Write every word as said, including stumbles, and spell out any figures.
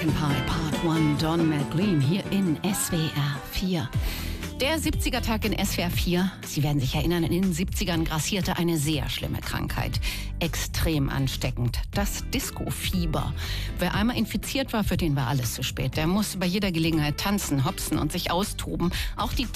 American Pie Part eins, Don McLean hier in S W R vier. Der siebziger-Tag in S W R vier. Sie werden sich erinnern, in den siebzigern grassierte eine sehr schlimme Krankheit. Extrem ansteckend. Das Disco-Fieber. Wer einmal infiziert war, für den war alles zu spät. Der musste bei jeder Gelegenheit tanzen, hopsen und sich austoben. Auch die